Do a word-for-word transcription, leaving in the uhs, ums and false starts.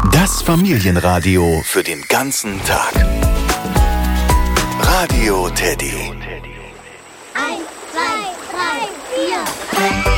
Das Familienradio für den ganzen Tag. Radio Teddy. Eins, zwei, drei, vier.